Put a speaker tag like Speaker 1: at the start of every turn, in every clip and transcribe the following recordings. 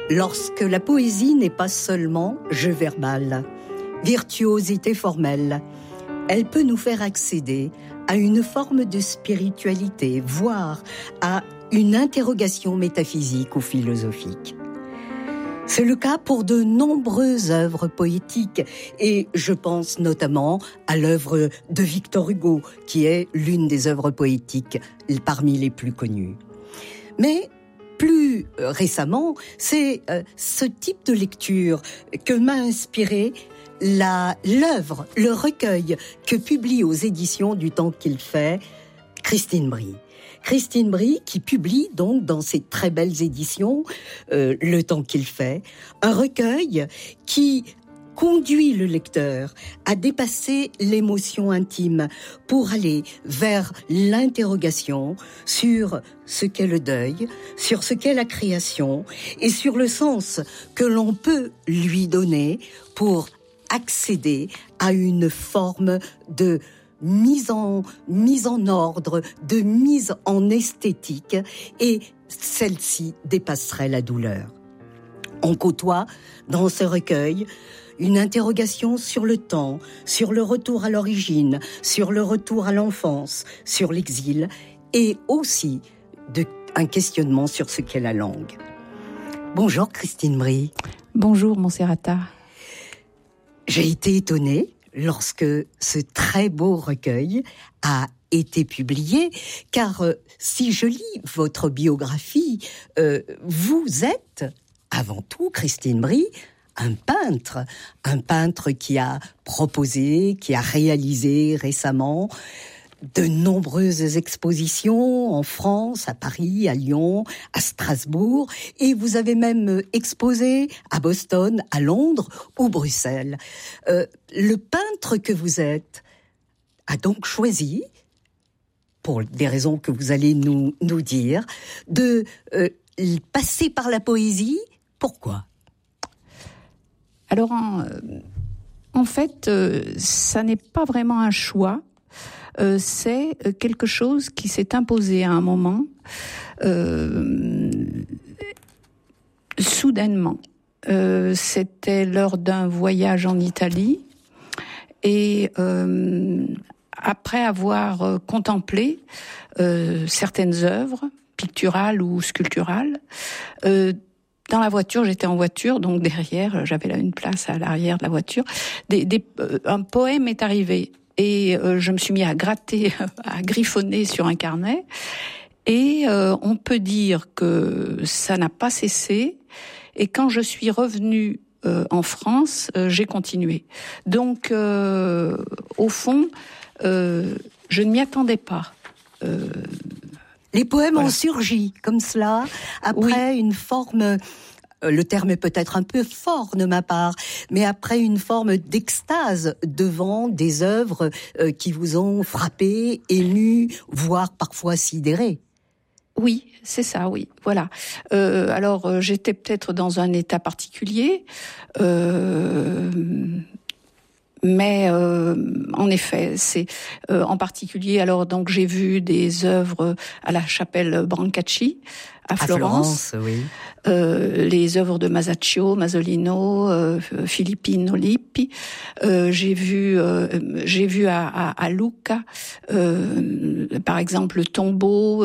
Speaker 1: Lorsque la poésie n'est pas seulement jeu verbal, virtuosité formelle, elle peut nous faire accéder à une forme de spiritualité, voire à une interrogation métaphysique ou philosophique. C'est le cas pour de nombreuses œuvres poétiques, et je pense notamment à l'œuvre de Victor Hugo, qui est l'une des œuvres poétiques parmi les plus connues. Mais plus récemment, c'est ce type de lecture que m'a inspiré l'œuvre, le recueil que publie aux éditions du Temps qu'il fait Christine Brie. Christine Brie qui publie donc dans ses très belles éditions Le Temps qu'il fait, un recueil qui conduit le lecteur à dépasser l'émotion intime pour aller vers l'interrogation sur ce qu'est le deuil, sur ce qu'est la création et sur le sens que l'on peut lui donner pour accéder à une forme de mise en ordre, de mise en esthétique, et celle-ci dépasserait la douleur. On côtoie dans ce recueil une interrogation sur le temps, sur le retour à l'origine, sur le retour à l'enfance, sur l'exil, et aussi un questionnement sur ce qu'est la langue. Bonjour Christine Brie.
Speaker 2: Bonjour Monserrata.
Speaker 1: J'ai été étonnée lorsque ce très beau recueil a été publié, car si je lis votre biographie, vous êtes avant tout, Christine Brie, un peintre qui a proposé, qui a réalisé récemment de nombreuses expositions en France, à Paris, à Lyon, à Strasbourg, et vous avez même exposé à Boston, à Londres ou Bruxelles. Le peintre que vous êtes a donc choisi, pour des raisons que vous allez nous dire, de passer par la poésie. Pourquoi ?
Speaker 2: Alors, en fait, ça n'est pas vraiment un choix. C'est quelque chose qui s'est imposé à un moment, soudainement. C'était lors d'un voyage en Italie, et après avoir contemplé certaines œuvres picturales ou sculpturales, dans la voiture, j'étais en voiture, donc derrière, j'avais là une place à l'arrière de la voiture, un poème est arrivé. Et je me suis mis à gratter, à griffonner sur un carnet. Et on peut dire que ça n'a pas cessé. Et quand je suis revenue en France, j'ai continué. Donc, au fond, je ne m'y attendais pas.
Speaker 1: Les poèmes ont surgi comme cela, après une forme... Le terme est peut-être un peu fort de ma part, mais après une forme d'extase devant des œuvres qui vous ont frappé, ému, voire parfois sidéré.
Speaker 2: Oui, c'est ça, oui, voilà. Alors, j'étais peut-être dans un état particulier, mais en effet, c'est en particulier. Alors, donc, j'ai vu des œuvres à la chapelle Brancacci à Florence,
Speaker 1: oui.
Speaker 2: Les œuvres de Masaccio, Masolino, Filippino Lippi. J'ai vu à Lucca, par exemple, le tombeau,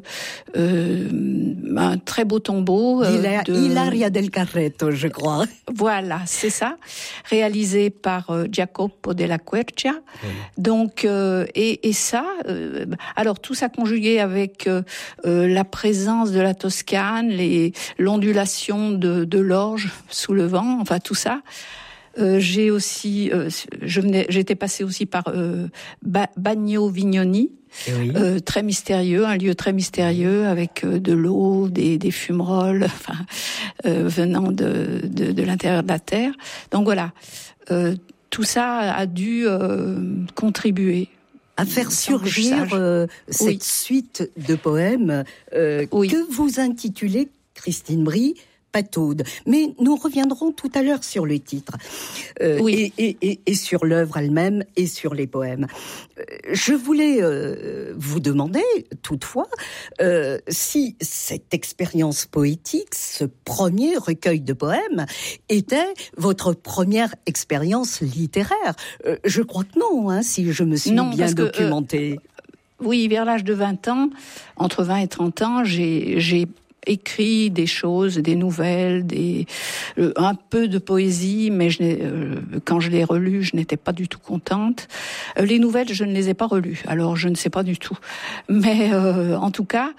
Speaker 2: un très beau tombeau
Speaker 1: Ilaria del Carretto, je crois.
Speaker 2: Voilà, c'est ça, réalisé par Jacopo della Quercia. Oui. Donc, et ça, alors tout ça conjugué avec la présence de la Toscane, l'ondulation de l'orge sous le vent, enfin tout ça. J'ai aussi, j'étais passée aussi par Bagno Vignoni, oui. Très mystérieux, un lieu très mystérieux avec de l'eau, des fumerolles, enfin venant de l'intérieur de la terre. Donc voilà, tout ça a dû contribuer
Speaker 1: à faire surgir cette suite de poèmes que vous intitulez, Christine Brie, Pataude. Mais nous reviendrons tout à l'heure sur le titre,
Speaker 2: Oui.
Speaker 1: et sur l'œuvre elle-même et sur les poèmes. Je voulais vous demander, toutefois, si cette expérience poétique, ce premier recueil de poèmes, était votre première expérience littéraire. Je crois que non, hein, si je me suis bien documentée.
Speaker 2: Oui, vers l'âge de 20 ans, entre 20 et 30 ans, j'ai écrit des choses, des nouvelles, un peu de poésie, mais quand je l'ai relu, je n'étais pas du tout contente. Les nouvelles, je ne les ai pas relues, alors je ne sais pas du tout. Mais en tout cas,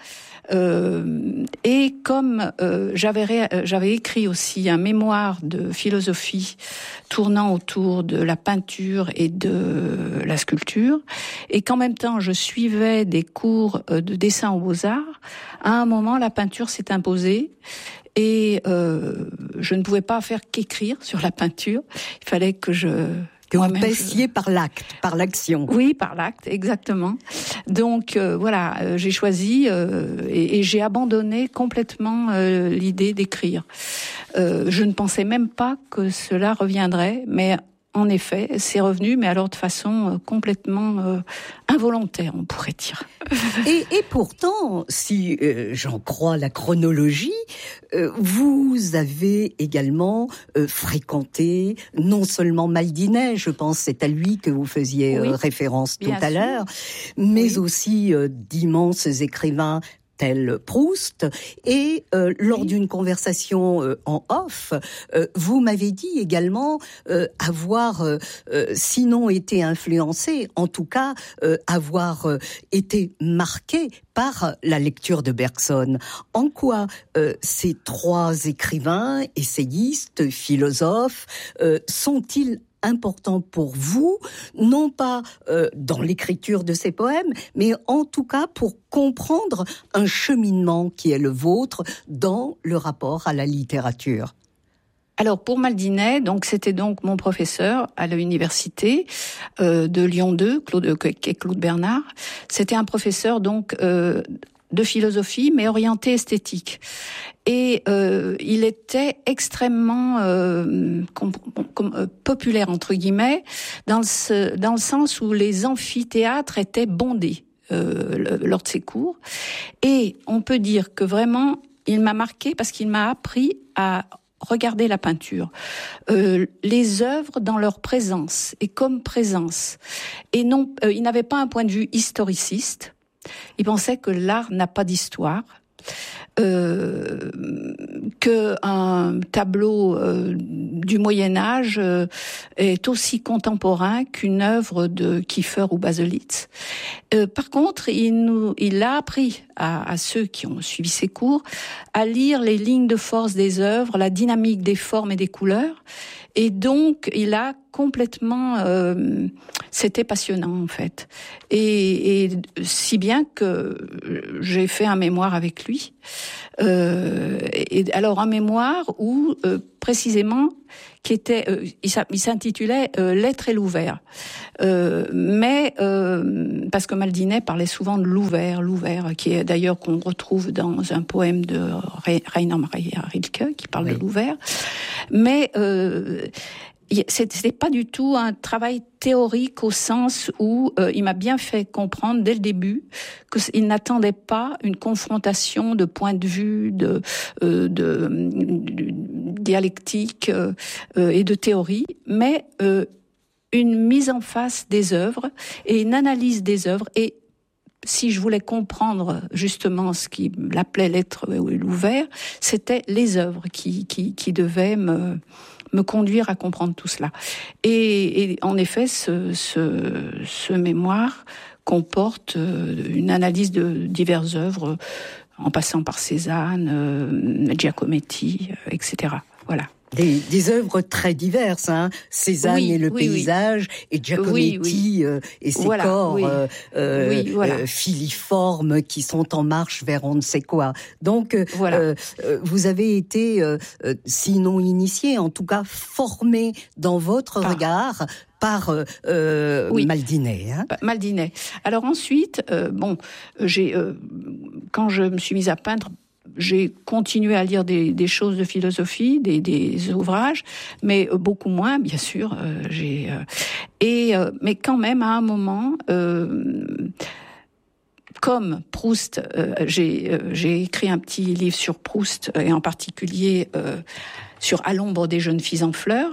Speaker 2: et comme j'avais écrit aussi un mémoire de philosophie tournant autour de la peinture et de la sculpture, et qu'en même temps je suivais des cours de dessin aux Beaux-Arts, à un moment la peinture s'est imposée et je ne pouvais pas faire qu'écrire sur la peinture. Il fallait que
Speaker 1: vous paissiez par l'acte, par l'action.
Speaker 2: Oui, par l'acte, exactement. Donc voilà, j'ai choisi et j'ai abandonné complètement l'idée d'écrire. Je ne pensais même pas que cela reviendrait, mais en effet, c'est revenu, mais alors de façon complètement involontaire, on pourrait dire.
Speaker 1: Et pourtant, si j'en crois la chronologie, vous avez également fréquenté non seulement Maldinet, je pense c'est à lui que vous faisiez référence tout à l'heure, mais aussi d'immenses écrivains tel Proust, et lors d'une conversation en off, vous m'avez dit également avoir, sinon été influencé, en tout cas avoir été marqué par la lecture de Bergson. En quoi ces trois écrivains, essayistes, philosophes, sont-ils important pour vous, non pas dans l'écriture de ces poèmes, mais en tout cas pour comprendre un cheminement qui est le vôtre dans le rapport à la littérature?
Speaker 2: Alors pour Maldinet, donc c'était donc mon professeur à l'université de Lyon 2, Claude Bernard. C'était un professeur donc de philosophie, mais orienté esthétique. Et il était extrêmement populaire, entre guillemets, dans le sens où les amphithéâtres étaient bondés lors de ses cours. Et on peut dire que vraiment, il m'a marqué parce qu'il m'a appris à regarder la peinture, les œuvres dans leur présence et comme présence. Et non, il n'avait pas un point de vue historiciste. Il pensait que l'art n'a pas d'histoire, que un tableau du Moyen-Âge est aussi contemporain qu'une œuvre de Kiefer ou Baselitz. Par contre, il a appris à ceux qui ont suivi ses cours à lire les lignes de force des œuvres, la dynamique des formes et des couleurs. Et donc, il a complètement... c'était passionnant, en fait. Et si bien que j'ai fait un mémoire avec lui. Et alors, un mémoire où, précisément, qui était... il s'intitulait « L'être et l'ouvert ». Mais, parce que Maldinet parlait souvent de l'ouvert, qui est d'ailleurs qu'on retrouve dans un poème de Rainer Maria Rilke, qui parle de l'ouvert. Mais c'était pas du tout un travail théorique au sens où il m'a bien fait comprendre dès le début qu'il n'attendait pas une confrontation de points de vue, de dialectique et de théorie, mais une mise en face des œuvres et une analyse des œuvres. Et si je voulais comprendre justement ce qu'il appelait l'être et l'ouvert, c'était les œuvres qui devaient me conduire à comprendre tout cela. Et en effet, ce mémoire comporte une analyse de diverses œuvres, en passant par Cézanne, Giacometti, etc. Voilà.
Speaker 1: Des œuvres très diverses, hein. Cézanne et le paysage, et Giacometti et ses corps filiformes qui sont en marche vers on ne sait quoi. Donc, vous avez été, sinon initié, en tout cas formé dans votre regard par Maldinet. Hein.
Speaker 2: Maldinet. Alors ensuite, j'ai quand je me suis mise à peindre, j'ai continué à lire des choses de philosophie, des ouvrages, mais beaucoup moins, bien sûr. Mais quand même, à un moment, comme Proust, j'ai écrit un petit livre sur Proust, et en particulier sur À l'ombre des jeunes filles en fleurs.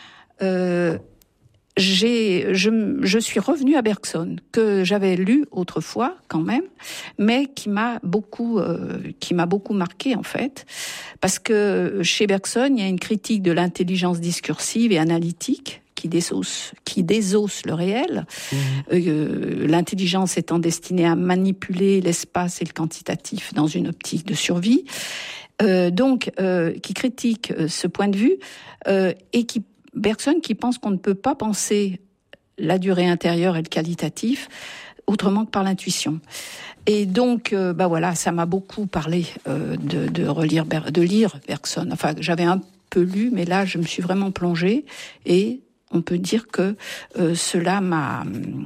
Speaker 2: Je suis revenue à Bergson, que j'avais lu autrefois quand même, mais qui m'a beaucoup marqué en fait, parce que chez Bergson, il y a une critique de l'intelligence discursive et analytique qui désosse le réel. L'intelligence étant destinée à manipuler l'espace et le quantitatif dans une optique de survie. Qui critique ce point de vue et Bergson qui pense qu'on ne peut pas penser la durée intérieure et le qualitatif autrement que par l'intuition. Et donc, voilà, ça m'a beaucoup parlé de lire Bergson. Enfin, j'avais un peu lu, mais là, je me suis vraiment plongée et on peut dire que cela m'a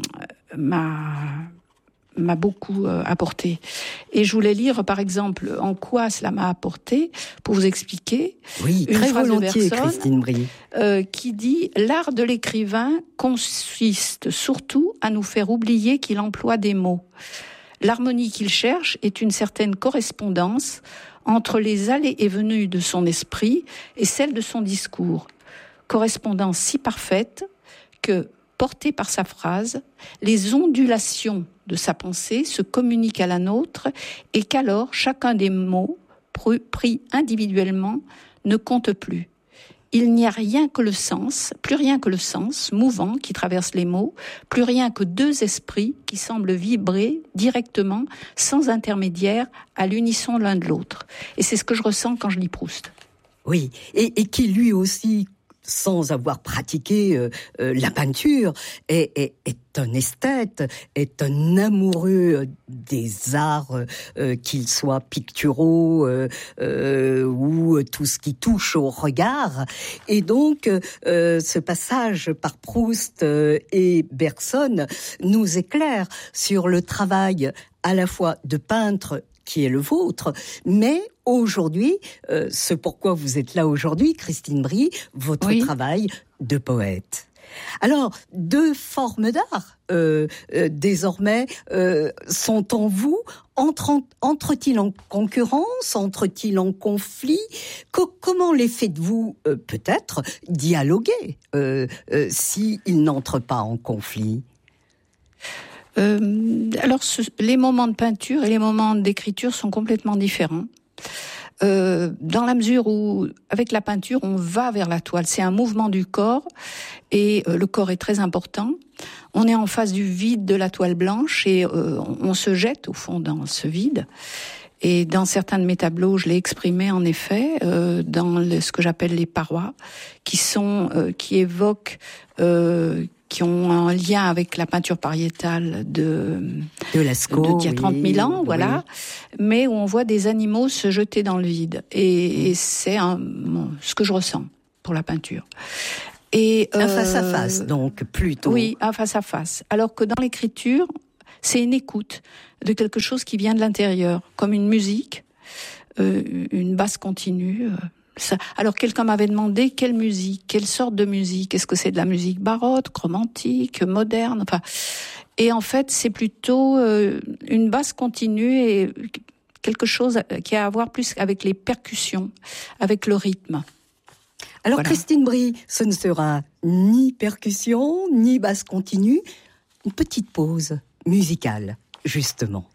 Speaker 2: beaucoup apporté. Et je voulais lire, par exemple, en quoi cela m'a apporté, pour vous expliquer.
Speaker 1: Oui,
Speaker 2: une
Speaker 1: très
Speaker 2: phrase
Speaker 1: volontiers,
Speaker 2: de Bergson,
Speaker 1: Christine Brie.
Speaker 2: Qui dit « L'art de l'écrivain consiste surtout à nous faire oublier qu'il emploie des mots. L'harmonie qu'il cherche est une certaine correspondance entre les allées et venues de son esprit et celle de son discours. Correspondance si parfaite que, portée par sa phrase, les ondulations de sa pensée se communiquent à la nôtre et qu'alors chacun des mots, pris individuellement, ne compte plus. Il n'y a rien que le sens, plus rien que le sens mouvant qui traverse les mots, plus rien que deux esprits qui semblent vibrer directement, sans intermédiaire, à l'unisson l'un de l'autre. Et c'est ce que je ressens quand je lis Proust.
Speaker 1: Oui, et qui lui aussi, sans avoir pratiqué la peinture, est un esthète, est un amoureux des arts, qu'ils soient picturaux ou tout ce qui touche au regard. Et donc, ce passage par Proust et Bergson nous éclaire sur le travail à la fois de peintre qui est le vôtre, mais aujourd'hui, ce pourquoi vous êtes là aujourd'hui, Christine Brie, votre travail de poète. Alors, deux formes d'art, désormais, sont en vous. Entre-t-il en concurrence? Entre-t-il en conflit? Comment les faites-vous, peut-être, dialoguer, s'ils n'entrent pas en conflit?
Speaker 2: Les moments de peinture et les moments d'écriture sont complètement différents. Dans la mesure où, avec la peinture, on va vers la toile. C'est un mouvement du corps et le corps est très important. On est en face du vide de la toile blanche et on se jette au fond dans ce vide. Et dans certains de mes tableaux, je l'ai exprimé en effet dans ce que j'appelle les parois, qui évoquent qui ont un lien avec la peinture pariétale de
Speaker 1: Lascaux,
Speaker 2: d'il y a 30 000 ans, voilà, mais où on voit des animaux se jeter dans le vide. Et c'est ce que je ressens pour la peinture. Et
Speaker 1: un face-à-face, donc, plutôt.
Speaker 2: Oui, un face-à-face. Alors que dans l'écriture, c'est une écoute de quelque chose qui vient de l'intérieur, comme une musique, une basse continue. Alors quelqu'un m'avait demandé quelle musique, quelle sorte de musique. Est-ce que c'est de la musique baroque, romantique, moderne, enfin. Et en fait, c'est plutôt une basse continue et quelque chose qui a à voir plus avec les percussions, avec le rythme.
Speaker 1: Alors
Speaker 2: voilà.
Speaker 1: Christine Brie, ce ne sera ni percussion, ni basse continue. Une petite pause musicale, justement.